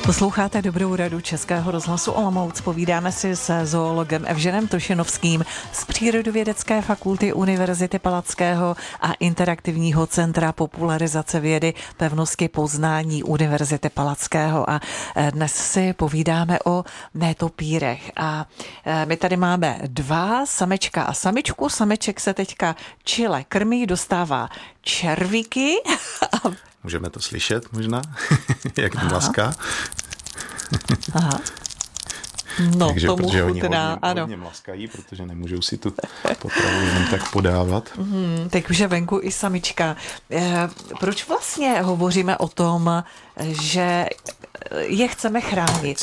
Posloucháte Dobrou radu Českého rozhlasu Olomouc. Povídáme si se zoologem Evženem Tošenovským z Přírodovědecké fakulty Univerzity Palackého a Interaktivního centra popularizace vědy Pevnosti poznání Univerzity Palackého. A dnes si povídáme o netopírech. A my tady máme dva, samečka a samičku. Sameček se teďka čile krmí, dostává červíky. Můžeme to slyšet možná, jak mlaská. Aha. No, takže, tomu protože chutná, ano. Hodně mlaskají, protože nemůžou si tu potravu jenom tak podávat. Teď už je venku i samička. Proč vlastně hovoříme o tom, že je chceme chránit?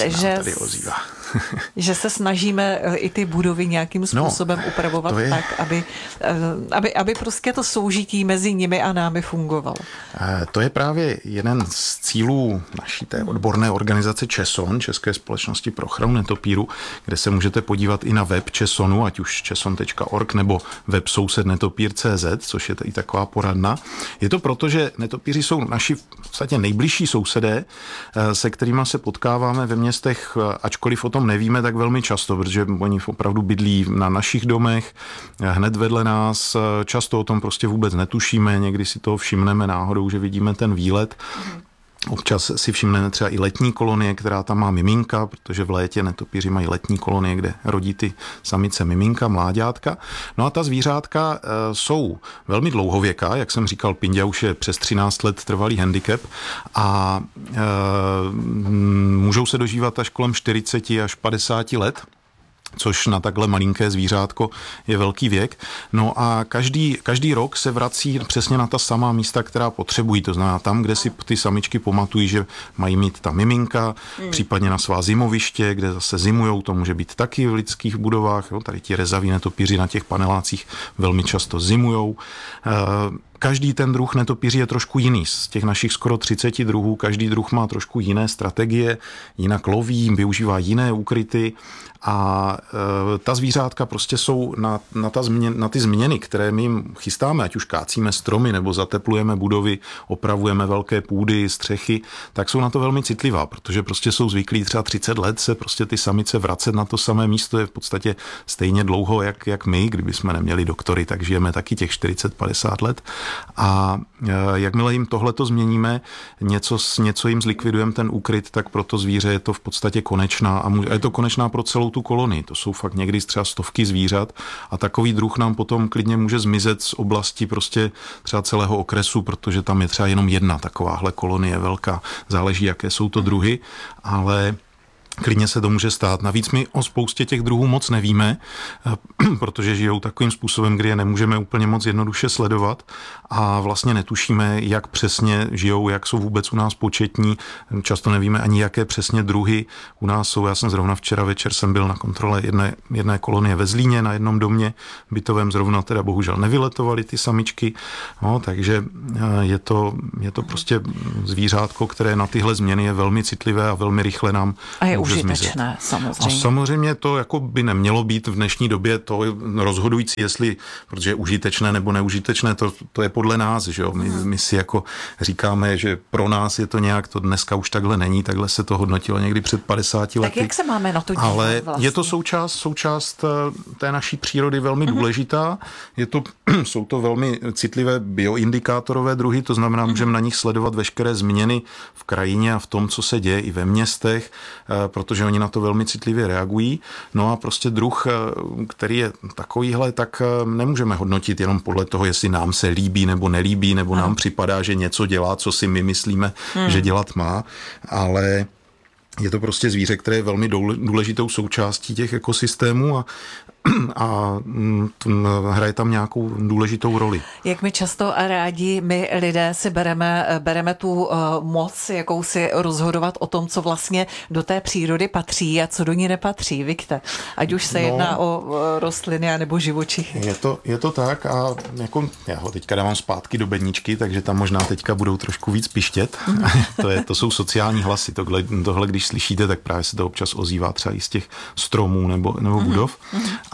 Že se snažíme i ty budovy nějakým způsobem upravovat tak, aby prostě to soužití mezi nimi a námi fungovalo. To je právě jeden z cílů naší té odborné organizace ČESON, České společnosti pro ochranu netopíru, kde se můžete podívat i na web ČESONu, ať už česon.org nebo web sousednetopír.cz, což je i taková poradna. Je to proto, že netopíři jsou naši v podstatě nejbližší sousedé, se kterými se potkáváme ve městech, ačkoliv o tom nevíme tak velmi často, protože oni opravdu bydlí na našich domech, hned vedle nás, často o tom prostě vůbec netušíme, někdy si toho všimneme náhodou, že vidíme ten výlet. Občas si všimneme třeba i letní kolonie, která tam má miminka, protože v létě netopíři mají letní kolonie, kde rodí ty samice miminka, mláďátka. No a ta zvířátka jsou velmi dlouhověká, jak jsem říkal, Pindia už je přes 13 let trvalý handicap a můžou se dožívat až kolem 40 až 50 let. Což na takhle malinké zvířátko je velký věk. No a každý rok se vrací přesně na ta samá místa, která potřebují. To znamená tam, kde si ty samičky pamatují, že mají mít ta miminka, případně na svá zimoviště, kde zase zimujou, to může být taky v lidských budovách. Jo? Tady ti rezaví netopíři na těch panelácích velmi často zimujou. Každý ten druh netopíří je trošku jiný. Z těch našich skoro 30 druhů, každý druh má trošku jiné strategie, jinak loví, využívá jiné úkryty a ta zvířátka prostě jsou na ty změny, které my jim chystáme, ať už kácíme stromy nebo zateplujeme budovy, opravujeme velké půdy, střechy, tak jsou na to velmi citlivá, protože prostě jsou zvyklí třeba 30 let se prostě ty samice vracet na to samé místo, je v podstatě stejně dlouho, jak my, kdyby jsme neměli doktory, tak žijeme taky těch 40-50 let. A jakmile jim tohleto změníme, něco jim zlikvidujeme ten úkryt, tak pro to zvíře je to v podstatě konečná a je to konečná pro celou tu kolonii. To jsou fakt někdy třeba stovky zvířat a takový druh nám potom klidně může zmizet z oblasti prostě třeba celého okresu, protože tam je třeba jenom jedna takováhle kolonie velká. Záleží, jaké jsou to druhy, ale klidně se to může stát. Navíc my o spoustě těch druhů moc nevíme, protože žijou takovým způsobem, kdy je nemůžeme úplně moc jednoduše sledovat a vlastně netušíme, jak přesně žijou, jak jsou vůbec u nás početní. Často nevíme ani, jaké přesně druhy u nás jsou. Já jsem zrovna včera večer byl na kontrole jedné kolonie ve Zlíně na jednom domě bytovém, zrovna teda bohužel nevyletovaly ty samičky. No, takže je to prostě zvířátko, které na tyhle změny je velmi citlivé a velmi rychle nám užitečné, samozřejmě. A samozřejmě to jako by nemělo být v dnešní době to rozhodující, protože je užitečné nebo neužitečné, to je podle nás, že jo. My si jako říkáme, že pro nás je to nějak, to dneska už takhle není, takhle se to hodnotilo někdy před 50 lety. Tak jak se máme na to dívat ale vlastně? Je to součást té naší přírody velmi důležitá. Jsou to velmi citlivé bioindikátorové druhy, to znamená, můžeme na nich sledovat veškeré změny v krajině a v tom, co se děje i ve městech, protože oni na to velmi citlivě reagují. No a prostě druh, který je takovýhle, tak nemůžeme hodnotit jenom podle toho, jestli nám se líbí nebo nelíbí, nebo nám připadá, že něco dělá, co si my myslíme, že dělat má, ale je to prostě zvíře, které je velmi důležitou součástí těch ekosystémů a hraje tam nějakou důležitou roli. Jak my často a rádi my lidé si bereme tu moc, jakou si rozhodovat o tom, co vlastně do té přírody patří a co do ní nepatří, víte? Ať už se jedná o rostliny nebo živočichy. Je to tak a jako já ho teďka dávám zpátky do bedničky, takže tam možná teďka budou trošku víc pištět. To jsou sociální hlasy. Tohle, když slyšíte, tak právě se to občas ozývá třeba i z těch stromů nebo budov.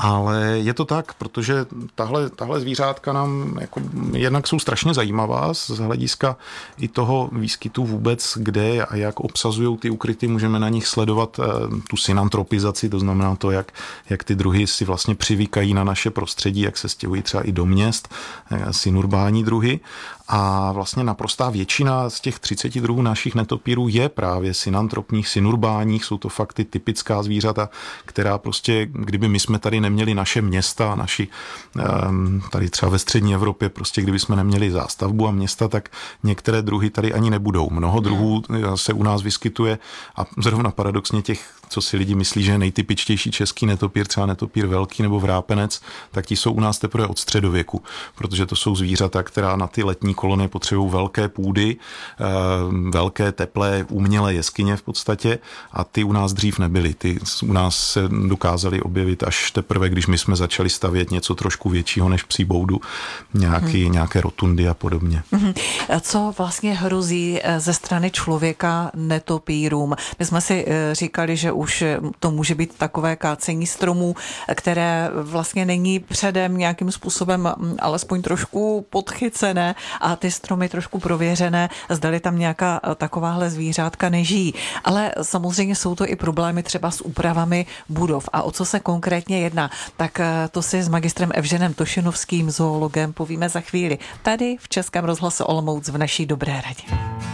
Ale je to tak, protože tahle zvířátka nám jako jednak jsou strašně zajímavá z hlediska i toho výskytu vůbec, kde a jak obsazují ty ukryty. Můžeme na nich sledovat tu synantropizaci, to znamená to, jak ty druhy si vlastně přivykají na naše prostředí, jak se stěhují třeba i do měst, synurbální druhy. A vlastně naprostá většina z těch 30 druhů našich netopírů je právě synantropních, synurbánních. Jsou to fakt ty typická zvířata, která prostě, kdyby my jsme tady neměli naše města, tady třeba ve střední Evropě, prostě kdyby jsme neměli zástavbu a města, tak některé druhy tady ani nebudou. Mnoho druhů se u nás vyskytuje a zrovna paradoxně těch, co si lidi myslí, že je nejtypičtější český netopír, třeba netopír velký nebo vrápenec, tak ti jsou u nás teprve od středověku, protože to jsou zvířata, která na ty letní kolonie potřebují velké půdy, velké, teplé, umělé jeskyně v podstatě a ty u nás dřív nebyly. Ty u nás se dokázaly objevit až teprve, když my jsme začali stavět něco trošku většího než psí boudu, nějaké rotundy a podobně. Co vlastně hrozí ze strany člověka netopírům? My jsme si říkali, že už to může být takové kácení stromů, které vlastně není předem nějakým způsobem alespoň trošku podchycené a ty stromy trošku prověřené, zdali tam nějaká takováhle zvířátka nežijí. Ale samozřejmě jsou to i problémy třeba s úpravami budov. A o co se konkrétně jedná? Tak to si s magistrem Evženem Tošenovským, zoologem, povíme za chvíli. Tady v Českém rozhlase Olomouc v naší Dobré radě.